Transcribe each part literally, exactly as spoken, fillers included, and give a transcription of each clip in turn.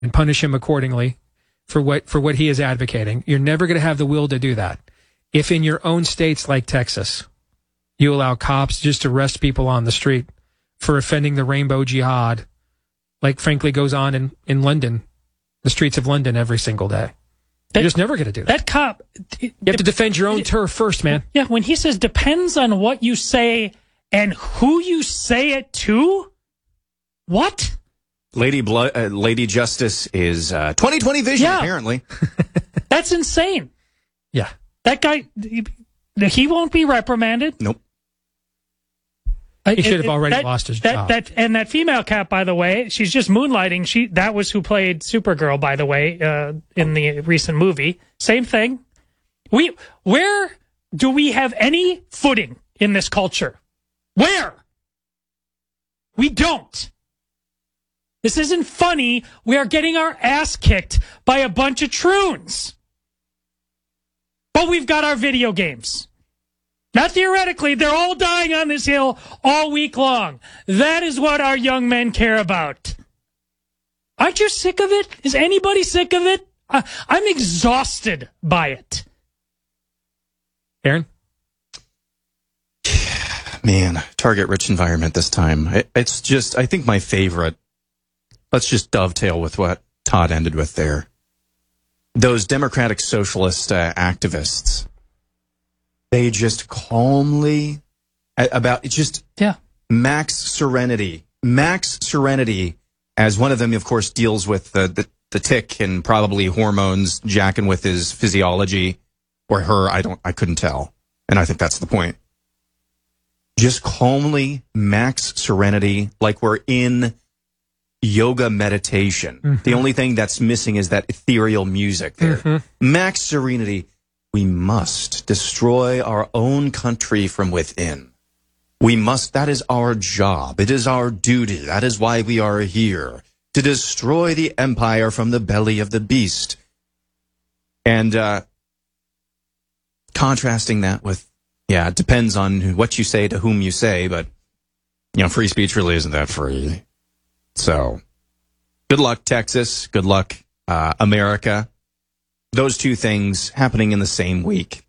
and punish him accordingly for what for what he is advocating. You're never going to have the will to do that. If in your own states like Texas, you allow cops just to arrest people on the street for offending the rainbow jihad, like frankly goes on in, in London, the streets of London every single day. You're just never going to do that. That cop... You have to defend your own turf first, man. Yeah, when he says depends on what you say and who you say it to, what? Lady Blo- uh, Lady Justice is uh, twenty twenty vision, yeah. apparently. That's insane. Yeah. That guy, he, he won't be reprimanded. Nope. He should have it, already that, lost his that, job. That, and that female cat, by the way, she's just moonlighting. She That was who played Supergirl, by the way, uh, in the recent movie. Same thing. We Where do we have any footing in this culture? Where? We don't. This isn't funny. We are getting our ass kicked by a bunch of troons. But we've got our video games. Not theoretically, they're all dying on this hill all week long. That is what our young men care about. Aren't you sick of it? Is anybody sick of it? I, I'm exhausted by it. Aaron? Man, target-rich environment this time. It, it's just, I think my favorite, let's just dovetail with what Todd ended with there. Those democratic socialist uh, activists, they just calmly, about just yeah. max serenity, max serenity, as one of them, of course, deals with the, the, the tick and probably hormones, jacking with his physiology, or her, I don't, I couldn't tell. And I think that's the point. Just calmly, max serenity, like we're in yoga meditation. Mm-hmm. The only thing that's missing is that ethereal music there. Mm-hmm. Max serenity. We must destroy our own country from within. We must, that is our job. It is our duty. That is why we are here, to destroy the empire from the belly of the beast. And uh, contrasting that with, yeah, it depends on what you say to whom you say, but, you know, free speech really isn't that free. So, good luck, Texas. Good luck, uh, America. Those two things happening in the same week.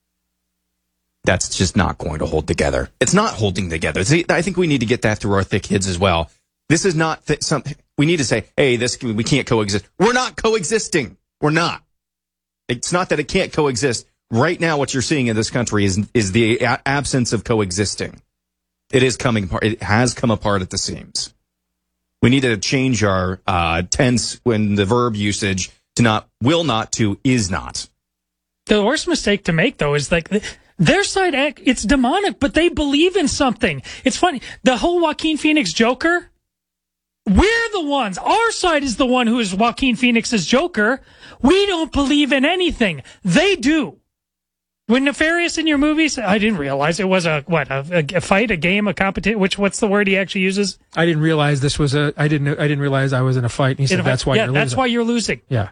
That's just not going to hold together. It's not holding together. See, I think we need to get that through our thick heads as well. This is not th- something we need to say, hey, this we can't coexist. We're not coexisting. We're not. It's not that it can't coexist. Right now, what you're seeing in this country is is the a- absence of coexisting. It is coming apart. It has come apart at the seams. We need to change our uh, tense when the verb usage to not, will not, to is not. The worst mistake to make, though, is like their side, it's demonic, but they believe in something. It's funny. The whole Joaquin Phoenix Joker, we're the ones. Our side is the one who is Joaquin Phoenix's Joker. We don't believe in anything. They do. When Nefarious in your movies, I didn't realize it was a, what, a, a fight, a game, a competition, which, what's the word he actually uses? I didn't realize this was a, I didn't, I didn't realize I was in a fight. And he said, that's why yeah, you're losing. that's why you're losing. Yeah.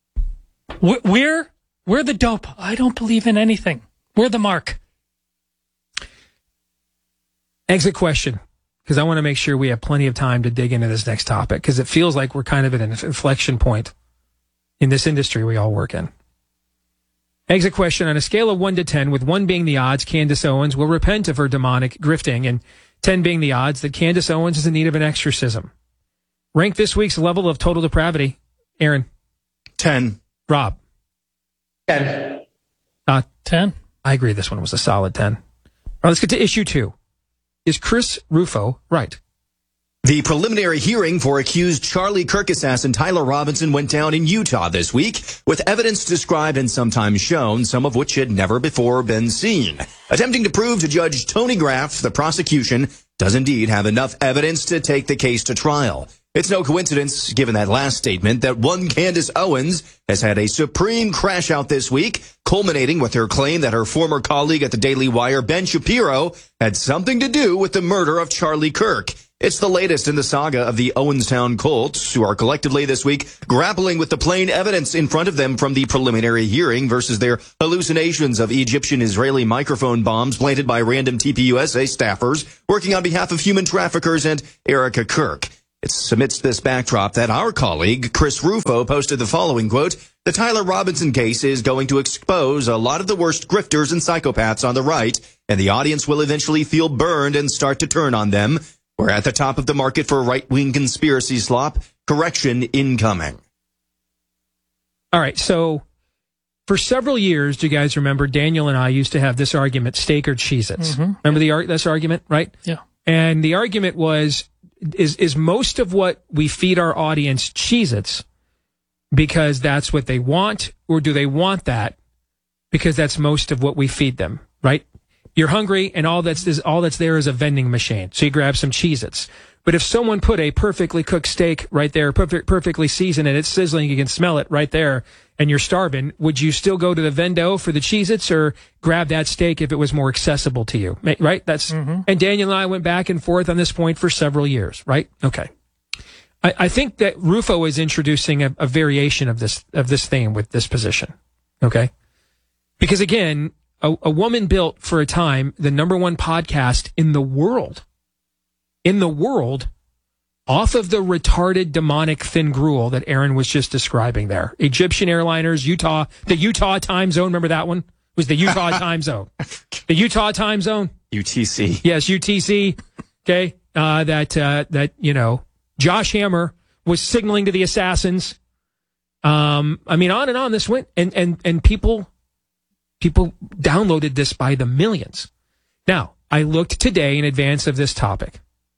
We're, we're the dope. I don't believe in anything. We're the mark. Exit question, because I want to make sure we have plenty of time to dig into this next topic, because it feels like we're kind of at an inflection point in this industry we all work in. Exit question, on a scale of one to ten, with one being the odds Candace Owens will repent of her demonic grifting, and ten being the odds that Candace Owens is in need of an exorcism. Rank this week's level of total depravity. Aaron. ten. Rob. ten. Uh, ten. I agree this one was a solid ten. All right, let's get to issue two. Is Chris Rufo right? The preliminary hearing for accused Charlie Kirk assassin Tyler Robinson went down in Utah this week, with evidence described and sometimes shown, some of which had never before been seen. Attempting to prove to Judge Tony Graff the prosecution does indeed have enough evidence to take the case to trial. It's no coincidence, given that last statement, that one Candace Owens has had a supreme crash out this week, culminating with her claim that her former colleague at the Daily Wire, Ben Shapiro, had something to do with the murder of Charlie Kirk. It's the latest in the saga of the Owenstown cults, who are collectively this week grappling with the plain evidence in front of them from the preliminary hearing versus their hallucinations of Egyptian-Israeli microphone bombs planted by random T P U S A staffers working on behalf of human traffickers and Erica Kirk. It's amidst this backdrop that our colleague, Chris Rufo, posted the following quote: "The Tyler Robinson case is going to expose a lot of the worst grifters and psychopaths on the right, and the audience will eventually feel burned and start to turn on them. We're at the top of the market for right-wing conspiracy slop. Correction incoming." All right, so for several years, do you guys remember, Daniel and I used to have this argument, steak or Cheez-Its? Mm-hmm. Remember the ar- this argument, right? Yeah. And the argument was, is is most of what we feed our audience Cheez-Its because that's what they want, or do they want that because that's most of what we feed them, right? You're hungry, and all that's is all that's there is a vending machine, so you grab some Cheez-Its. But if someone put a perfectly cooked steak right there, perfect, perfectly seasoned, and it's sizzling, you can smell it right there, and you're starving, would you still go to the vendo for the Cheez-Its or grab that steak if it was more accessible to you? Right? That's mm-hmm. And Daniel and I went back and forth on this point for several years, right? Okay. I, I think that Rufo is introducing a, a variation of this of this theme with this position. Okay? Because again, a, a woman built for a time the number one podcast in the world. In the world, off of the retarded demonic thin gruel that Aaron was just describing there. Egyptian airliners, Utah, the Utah time zone. Remember that one? It was the Utah time zone. The Utah time zone. U T C. Yes, U T C. Okay. Uh, that, uh, that, you know, Josh Hammer was signaling to the assassins. Um, I mean, on and on this went, and, and, and people, people downloaded this by the millions. Now, I looked today in advance of this topic.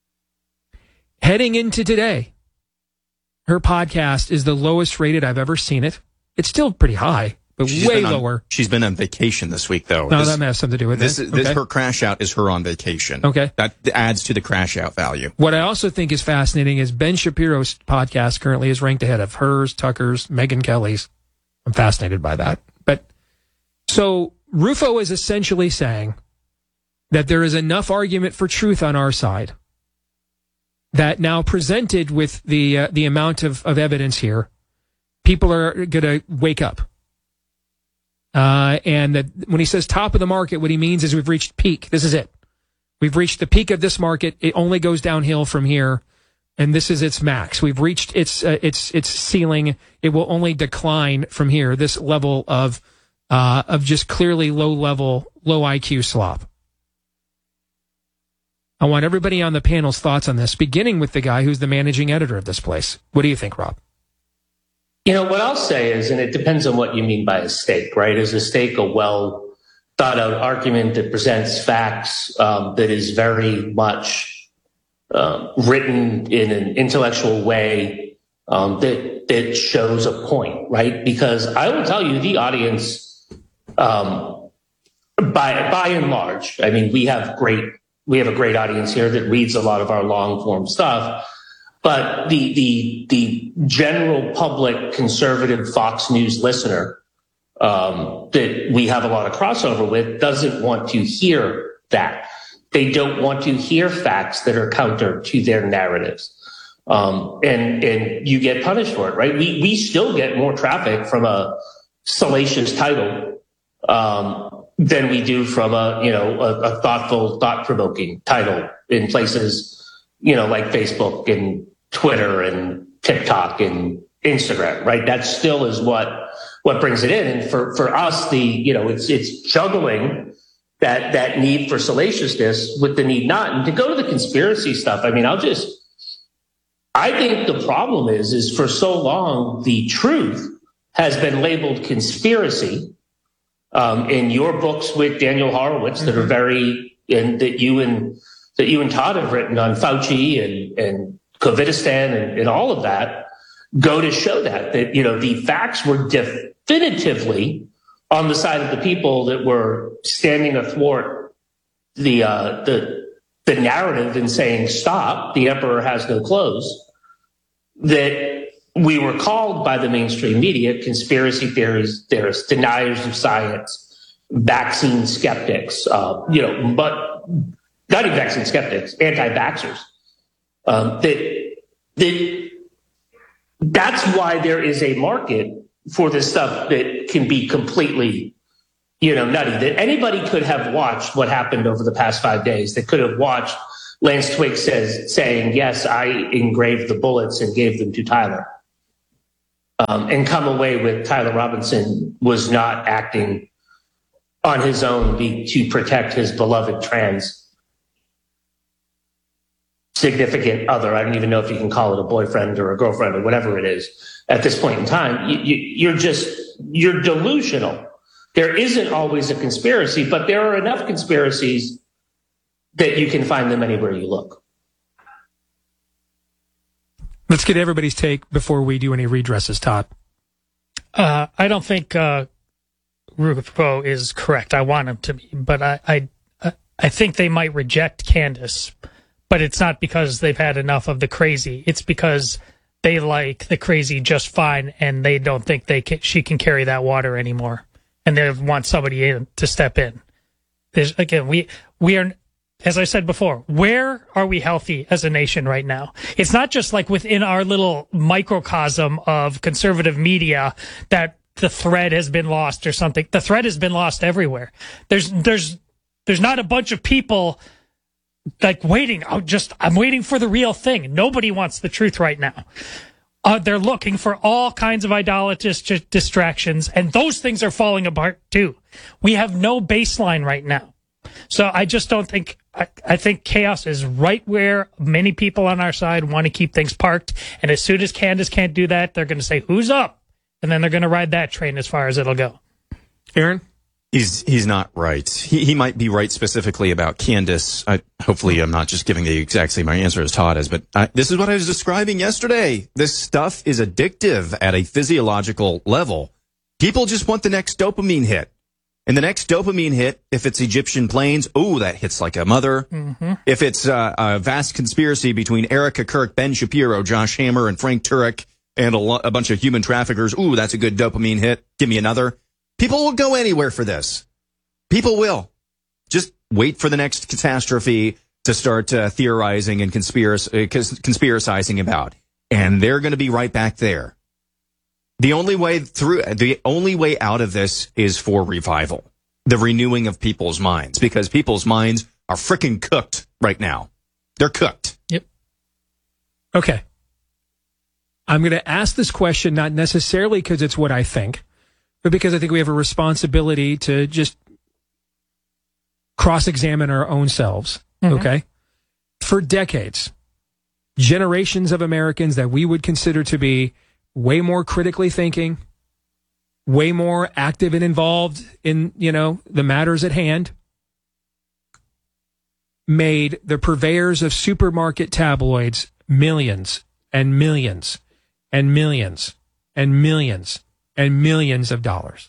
Heading into today, her podcast is the lowest rated I've ever seen it. It's still pretty high, but she's way on, lower. She's been on vacation this week, though. No, this, that has something to do with this. it. This okay. Her crash out is her on vacation. Okay. That adds to the crash out value. What I also think is fascinating is Ben Shapiro's podcast currently is ranked ahead of hers, Tucker's, Megyn Kelly's. I'm fascinated by that. But so Rufo is essentially saying that there is enough argument for truth on our side that now, presented with the uh, the amount of, of evidence here, people are going to wake up. Uh, and that when he says top of the market, what he means is we've reached peak. This is it. We've reached the peak of this market. It only goes downhill from here, and this is its max. We've reached its uh, its its ceiling. It will only decline from here. This level of uh, of just clearly low level, low I Q slop. I want everybody on the panel's thoughts on this, beginning with the guy who's the managing editor of this place. What do you think, Rob? You know, what I'll say is, and it depends on what you mean by a stake, right? Is a stake a well thought out argument that presents facts, um, that is very much um, written in an intellectual way, um, that, that shows a point, right? Because I will tell you, the audience, um, by, by and large, I mean, we have great We have a great audience here that reads a lot of our long form stuff, but the the the general public conservative Fox News listener um, that we have a lot of crossover with doesn't want to hear that. They don't want to hear facts that are counter to their narratives, um, and and you get punished for it, right? We we still get more traffic from a salacious title Um, than we do from a, you know, a, a thoughtful, thought-provoking title in places, you know, like Facebook and Twitter and TikTok and Instagram, right? That still is what, what brings it in. And for, for us, the, you know, it's, it's juggling that, that need for salaciousness with the need not. And to go to the conspiracy stuff, I mean, I'll just, I think the problem is, is for so long, the truth has been labeled conspiracy. Um, in your books with Daniel Horowitz that are very, and that you and that you and Todd have written on Fauci and and COVIDistan and, and all of that, go to show that that you know the facts were definitively on the side of the people that were standing athwart the uh, the the narrative and saying stop, the emperor has no clothes. That we were called by the mainstream media conspiracy theories, theorists, deniers of science, vaccine skeptics, uh, you know, but not even vaccine skeptics, anti-vaxxers. Um, that, that, that's why there is a market for this stuff that can be completely, you know, nutty. That anybody could have watched what happened over the past five days. They could have watched Lance Twigg says, saying, yes, I engraved the bullets and gave them to Tyler. Um, and come away with Tyler Robinson was not acting on his own be, to protect his beloved trans significant other. I don't even know if you can call it a boyfriend or a girlfriend or whatever it is at this point in time. You, you, you're just, you're delusional. There isn't always a conspiracy, but there are enough conspiracies that you can find them anywhere you look. Let's get everybody's take before we do any redresses, Todd. Uh, I don't think uh, Rufo is correct. I want him to be, but I, I, I think they might reject Candace, but it's not because they've had enough of the crazy. It's because they like the crazy just fine, and they don't think they can, she can carry that water anymore, and they want somebody in to step in. There's, again, we we are. As I said before, where are we healthy as a nation right now? It's not just like within our little microcosm of conservative media that the thread has been lost or something. The thread has been lost everywhere. There's, there's, there's not a bunch of people like waiting. Oh, just, I'm waiting for the real thing. Nobody wants the truth right now. Uh, they're looking for all kinds of idolatrous distractions, and those things are falling apart too. We have no baseline right now. So I just don't think, I, I think chaos is right where many people on our side want to keep things parked. And as soon as Candace can't do that, they're going to say, who's up? And then they're going to ride that train as far as it'll go. Aaron? He's he's not right. He he might be right specifically about Candace. I, hopefully I'm not just giving the exact same answer as Todd is, but I, this is what I was describing yesterday. This stuff is addictive at a physiological level. People just want the next dopamine hit. And the next dopamine hit, if it's Egyptian planes, ooh, that hits like a mother. Mm-hmm. If it's uh, a vast conspiracy between Erica Kirk, Ben Shapiro, Josh Hammer, and Frank Turek, and a, lo- a bunch of human traffickers, ooh, that's a good dopamine hit. Give me another. People will go anywhere for this. People will. Just wait for the next catastrophe to start uh, theorizing and conspirac- uh, conspiracizing about. And they're going to be right back there. The only way through, the only way out of this is for revival, the renewing of people's minds, because people's minds are freaking cooked right now. They're cooked. Yep. Okay. I'm going to ask this question not necessarily because it's what I think, but because I think we have a responsibility to just cross-examine our own selves. Mm-hmm. Okay. For decades, generations of Americans that we would consider to be way more critically thinking, way more active and involved in, you know, the matters at hand, made the purveyors of supermarket tabloids millions and millions and millions and millions and millions of dollars.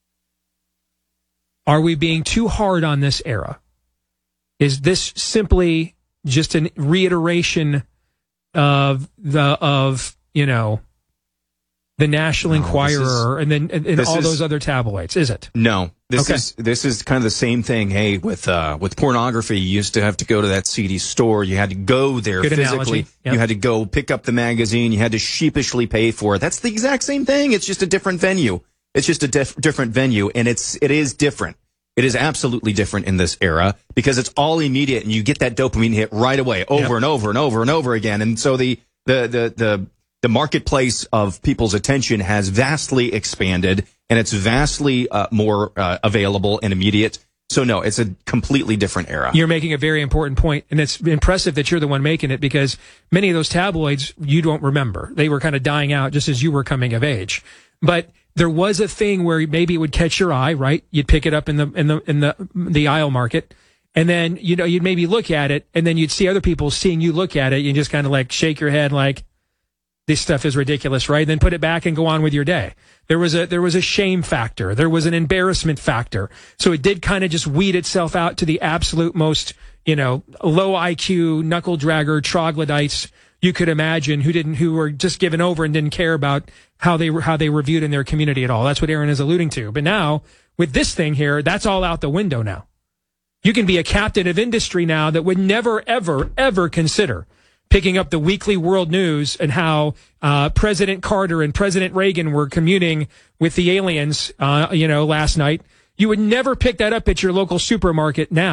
Are we being too hard on this era? Is this simply just a reiteration of the, of, you know, the National no, Enquirer, is, and then and, and all is, those other tabloids, is it? No, this okay. is this is kind of the same thing. Hey, with uh, with pornography, you used to have to go to that seedy store. You had to go there Good physically. Yep. You had to go pick up the magazine. You had to sheepishly pay for it. That's the exact same thing. It's just a different venue. It's just a diff- different venue, and it's it is different. It is absolutely different in this era because it's all immediate, and you get that dopamine hit right away, over yep. and over and over and over again. And so the the the the The marketplace of people's attention has vastly expanded, and it's vastly uh, more uh, available and immediate. So, no, it's a completely different era. You're making a very important point, and it's impressive that you're the one making it because many of those tabloids you don't remember. They were kind of dying out just as you were coming of age. But there was a thing where maybe it would catch your eye, right? You'd pick it up in the in the in the the aisle market, and then you know you'd maybe look at it, and then you'd see other people seeing you look at it, and you just kind of like shake your head like, this stuff is ridiculous, right? Then put it back and go on with your day. There was a, there was a shame factor. There was an embarrassment factor. So it did kind of just weed itself out to the absolute most, you know, low I Q, knuckle dragger, troglodytes you could imagine who didn't, who were just given over and didn't care about how they were, how they were viewed in their community at all. That's what Aaron is alluding to. But now with this thing here, that's all out the window now. You can be a captain of industry now that would never, ever, ever consider picking up the weekly world news and how uh, President Carter and President Reagan were communing with the aliens, uh, you know, last night. You would never pick that up at your local supermarket now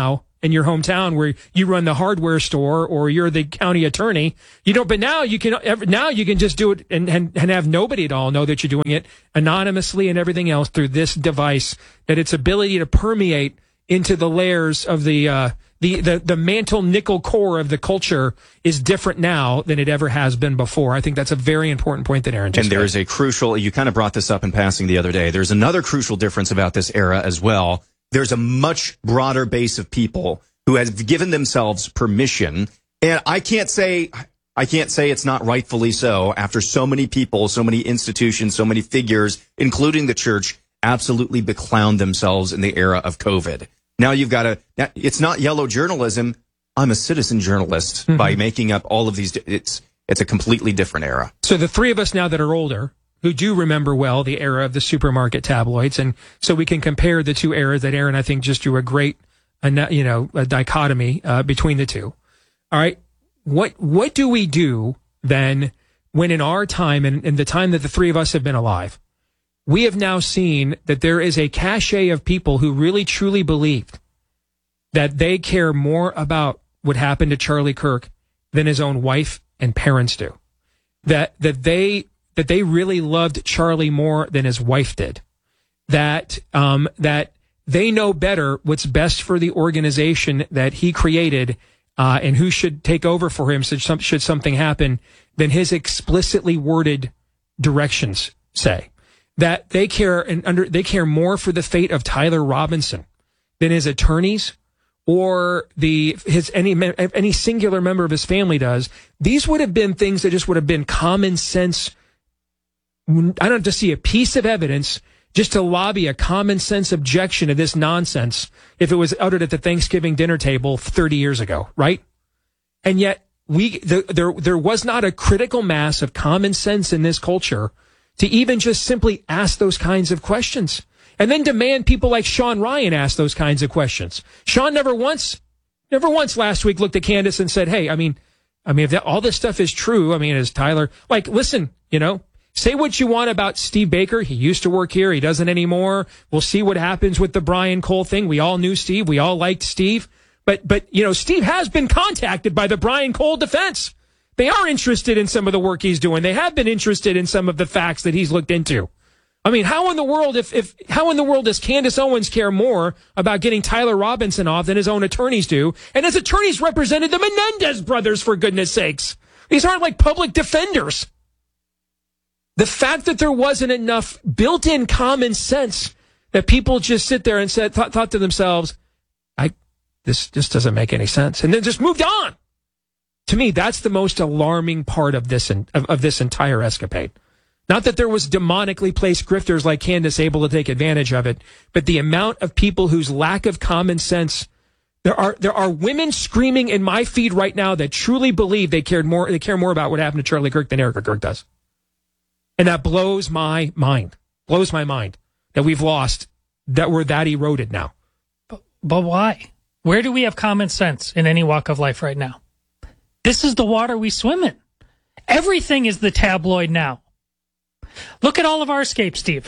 in your hometown where you run the hardware store or you're the county attorney. You don't, but now you can, now you can just do it and, and, and have nobody at all know that you're doing it anonymously and everything else through this device, that its ability to permeate into the layers of the, uh, the, the, the mantle nickel core of the culture is different now than it ever has been before. I think that's a very important point that Aaron just And there made. is a crucial, you kind of brought this up in passing the other day. There's another crucial difference about this era as well. There's a much broader base of people who have given themselves permission. And I can't say, I can't say it's not rightfully so after so many people, so many institutions, so many figures, including the church, absolutely beclowned themselves in the era of COVID. Now you've got to, it's not yellow journalism. I'm a citizen journalist mm-hmm. by making up all of these. It's, it's a completely different era. So the three of us now that are older, who do remember well the era of the supermarket tabloids, and so we can compare the two eras that Aaron, I think, just drew a great, you know, a dichotomy uh, between the two. All right, what what do we do then when in our time and in the time that the three of us have been alive, we have now seen that there is a cachet of people who really truly believed that they care more about what happened to Charlie Kirk than his own wife and parents do, that that they. that they really loved Charlie more than his wife did, that um, that they know better what's best for the organization that he created uh, and who should take over for him should, some, should something happen than his explicitly worded directions say. That they care and under they care more for the fate of Tyler Robinson than his attorneys or the his any any singular member of his family does. These would have been things that just would have been common sense. I don't have to see a piece of evidence just to lobby a common sense objection to this nonsense if it was uttered at the Thanksgiving dinner table thirty years ago, right? And yet we the, there there was not a critical mass of common sense in this culture to even just simply ask those kinds of questions and then demand people like Sean Ryan ask those kinds of questions. Sean never once, never once last week looked at Candace and said, hey, I mean, I mean, if that, all this stuff is true, I mean, is Tyler, like, listen, you know, say what you want about Steve Baker. He used to work here. He doesn't anymore. We'll see what happens with the Brian Cole thing. We all knew Steve. We all liked Steve. But, but, you know, Steve has been contacted by the Brian Cole defense. They are interested in some of the work he's doing. They have been interested in some of the facts that he's looked into. I mean, how in the world, if, if, how in the world does Candace Owens care more about getting Tyler Robinson off than his own attorneys do? And his attorneys represented the Menendez brothers, for goodness sakes. These aren't like public defenders. The fact that there wasn't enough built-in common sense that people just sit there and said, th- thought to themselves, I, this just doesn't make any sense. And then just moved on. To me, that's the most alarming part of this, in, of, of this entire escapade. Not that there was demonically placed grifters like Candace able to take advantage of it, but the amount of people whose lack of common sense. There are, there are women screaming in my feed right now that truly believe they cared more, they care more about what happened to Charlie Kirk than Erica Kirk does. And that blows my mind, blows my mind that we've lost, that we're that eroded now. But, but why? Where do we have common sense in any walk of life right now? This is the water we swim in. Everything is the tabloid now. Look at all of our escapes, Steve.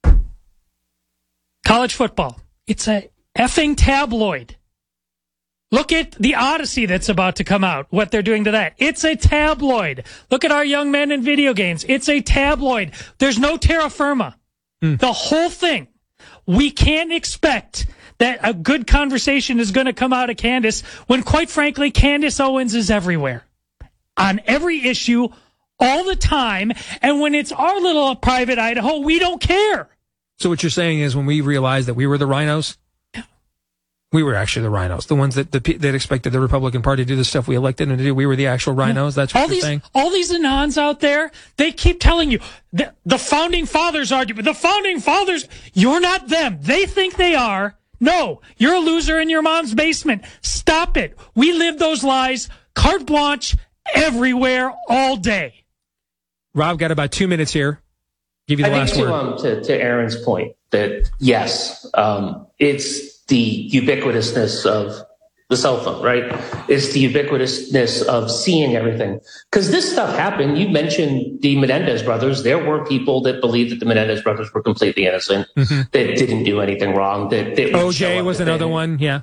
College football. It's a effing tabloid. Look at the Odyssey that's about to come out, what they're doing to that. It's a tabloid. Look at our young men in video games. It's a tabloid. There's no terra firma. Mm. The whole thing. We can't expect that a good conversation is going to come out of Candace when, quite frankly, Candace Owens is everywhere. On every issue, all the time. And when it's our little private Idaho, we don't care. So what you're saying is when we realized that we were the rhinos, we were actually the rhinos, the ones that the, that expected the Republican Party to do the stuff we elected them to do. We were the actual rhinos. That's what all you're these, saying. All these anons out there, they keep telling you the, the founding fathers argument. The founding fathers, you're not them. They think they are. No, you're a loser in your mom's basement. Stop it. We live those lies carte blanche everywhere all day. Rob, got about two minutes here. Give you the I last think word. To, um, to, to Aaron's point that yes, um, it's the ubiquitousness of the cell phone, right? It's the ubiquitousness of seeing everything. Because this stuff happened. You mentioned the Menendez brothers. There were people that believed that the Menendez brothers were completely innocent, mm-hmm. that didn't do anything wrong. That, that O J was another thing. one, yeah.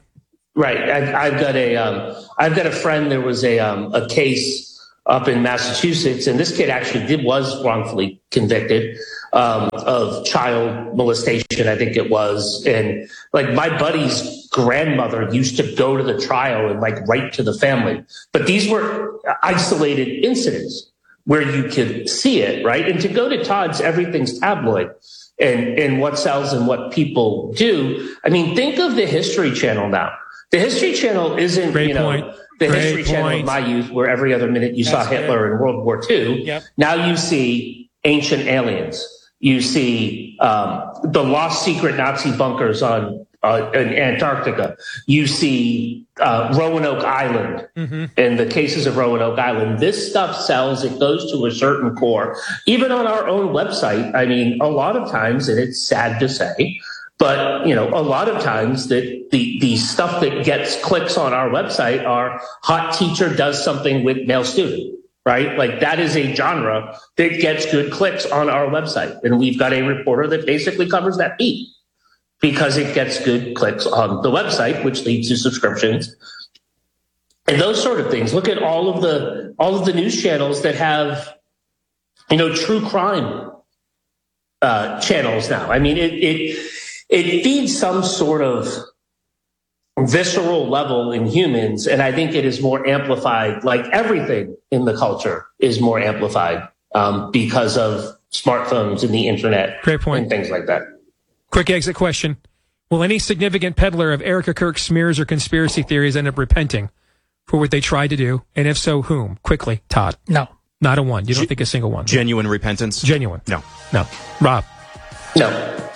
Right. I've, I've got a, um, I've got a friend. There was a, um, a case up in Massachusetts, and this kid actually did was wrongfully convicted um, of child molestation, I think it was. And like my buddy's grandmother used to go to the trial and like write to the family, but these were isolated incidents where you could see it, right? And to go to Todd's everything's tabloid and and what sells and what people do. I mean, think of the History Channel now. The History Channel isn't, Great you know, point. the Great History Channel of point. my youth, where every other minute you That's saw Hitler good. in World War Two. Yep. Now you see Ancient Aliens. You see um, the lost secret Nazi bunkers on uh, in Antarctica. You see uh, Roanoke Island Mm-hmm. and the cases of Roanoke Island. This stuff sells. It goes to a certain core. Even on our own website, I mean, a lot of times, and it's sad to say, but, you know, a lot of times that the, the stuff that gets clicks on our website are hot teacher does something with male student, right? Like that is a genre that gets good clicks on our website. And we've got a reporter that basically covers that beat because it gets good clicks on the website, which leads to subscriptions and those sort of things. Look at all of the, all of the news channels that have, you know, true crime uh, channels now. I mean, it, it, It feeds some sort of visceral level in humans, and I think it is more amplified, like everything in the culture is more amplified um, because of smartphones and the internet. Great point. And things like that. Quick exit question. Will any significant peddler of Erica Kirk smears or conspiracy theories end up repenting for what they tried to do? And if so, whom? Quickly, Todd. No. Not a one. You don't think a single one. Genuine repentance? Genuine. No. No. Rob. No.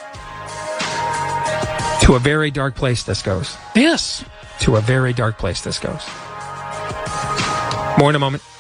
To a very dark place this goes. Yes. To a very dark place this goes. More in a moment.